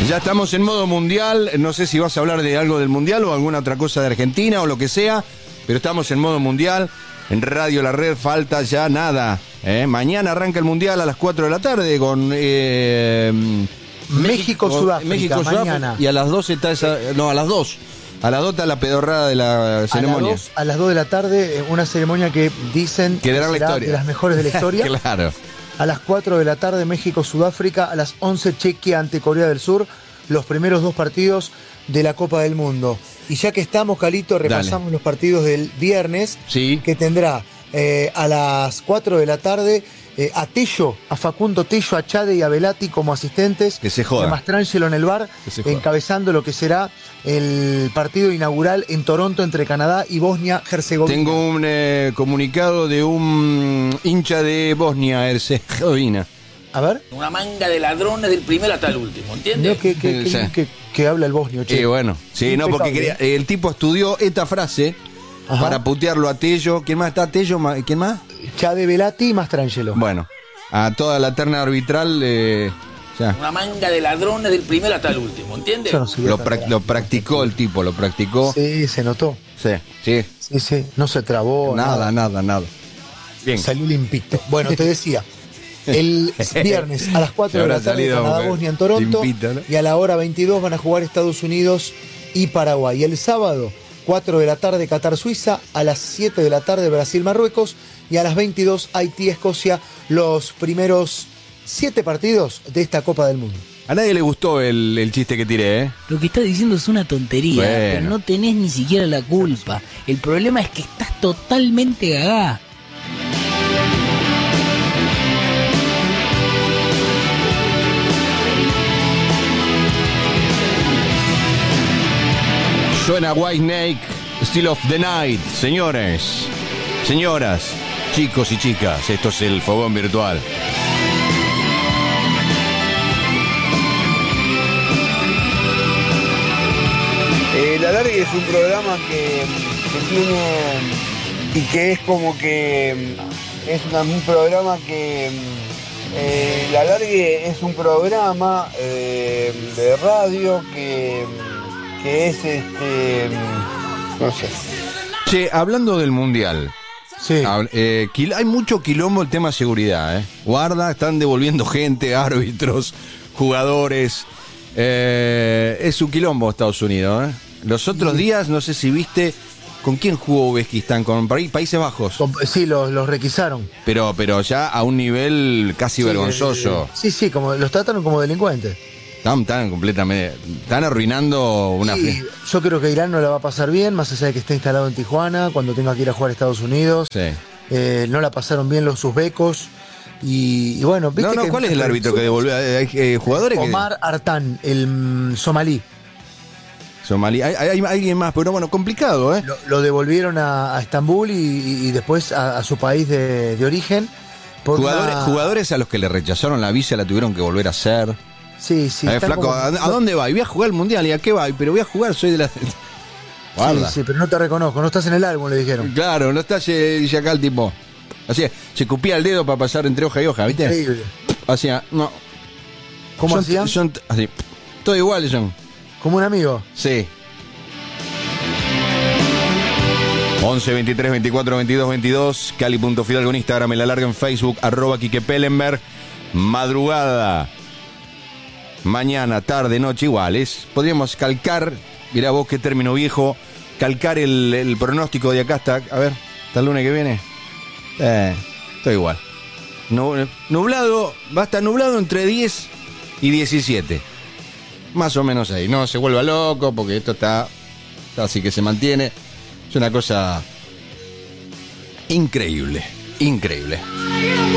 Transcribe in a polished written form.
Ya estamos en modo mundial, no sé si vas a hablar de algo del mundial o alguna otra cosa de Argentina o lo que sea, pero estamos en modo mundial, en Radio La Red falta ya nada. Mañana arranca el mundial a las 4 de la tarde con México-Sudáfrica, mañana. Y a las 2 está esa, no, a las 2. A las 2 está la pedorrada de la ceremonia. A las 2 de la tarde, una ceremonia que dicen que será de las mejores de la historia. Claro. A las 4 de la tarde, México-Sudáfrica. A las 11, Chequia ante Corea del Sur. Los primeros 2 partidos de la Copa del Mundo. Y ya que estamos, Calito, repasamos los partidos del viernes. Sí. Que tendrá a las 4 de la tarde a Facundo Tello, a Chade y a Velati como asistentes. Que se joda. A Mastrangelo en el bar, encabezando lo que será el partido inaugural en Toronto entre Canadá y Bosnia-Herzegovina. Tengo un comunicado de un hincha de Bosnia-Herzegovina. A ver. Una manga de ladrones del primero hasta el último, ¿entiendes? Que habla el bosnio, che. Sí, bueno. Sí, no, porque el tipo estudió esta frase. Ajá. Para putearlo a Tello. ¿Quién más está? ¿Tello? ¿Quién más? Chade, Velati y Mastrangelo. Bueno, a toda la terna arbitral. Ya. Una manga de ladrones del primero hasta el último, ¿entiendes? Lo practicó el tipo, lo practicó. Sí, se notó. Sí. No se trabó. Nada. Bien. Salió limpito. Bueno, te decía. El viernes a las 4 de la tarde Canadá-Bosnia en Toronto, limpito, ¿no? Y a la hora 22 van a jugar Estados Unidos y Paraguay. Y el sábado, 4 de la tarde Qatar-Suiza, a las 7 de la tarde Brasil-Marruecos y a las 22 Haití-Escocia, los primeros 7 partidos de esta Copa del Mundo. A nadie le gustó el chiste que tiré, ¿eh? Lo que estás diciendo es una tontería, pero no tenés ni siquiera la culpa. El problema es que estás totalmente gagá. Suena Whitesnake, Still of the Night. Señores, señoras, chicos y chicas, esto es el Fogón Virtual. La Largue es un programa que tiene y que es como que es un programa que La Largue es un programa de radio que es no sé. Che, hablando del mundial. Sí. Hay mucho quilombo el tema seguridad, Guarda, están devolviendo gente, árbitros, jugadores. Es un quilombo Estados Unidos, Los otros días, no sé si viste, ¿con quién jugó Uzbekistán? ¿Con Países Bajos? Sí, los requisaron. Pero ya a un nivel casi vergonzoso. Sí, como los trataron como delincuentes. Están completamente. Están arruinando una. Yo creo que Irán no la va a pasar bien, más allá de que esté instalado en Tijuana, cuando tenga que ir a jugar a Estados Unidos. Sí. No la pasaron bien los uzbecos. Y bueno, ¿viste? ¿Cuál es el árbitro que devolvió? ¿Hay jugadores? Omar Artan, el somalí. Hay alguien más, pero bueno, complicado, Lo devolvieron a Estambul y después a su país de origen. Jugadores a los que le rechazaron la visa la tuvieron que volver a hacer. Sí. Flaco, ¿a dónde va? Y voy a jugar el mundial. ¿Y a qué va? Pero voy a jugar, soy de la. Guarda. Sí, pero no te reconozco, no estás en el álbum, le dijeron. Claro, no estás y acá el tipo. Así, se cupía el dedo para pasar entre hoja y hoja, ¿viste? Increíble. Hacía, no. ¿Cómo hacían? Así, todo igual, John. ¿Como un amigo? Sí. 11 23 24 22 22. Cali.fidalgo en Instagram, La Larga en Facebook, @Quique Pellenberg. Madrugada. Mañana, tarde, noche, iguales. Podríamos calcar, mirá vos qué término viejo, calcar el pronóstico de acá hasta, a ver, hasta el lunes que viene. Está igual. Nublado, va a estar nublado entre 10 y 17. Más o menos ahí. No se vuelva loco porque esto está así que se mantiene. Es una cosa increíble.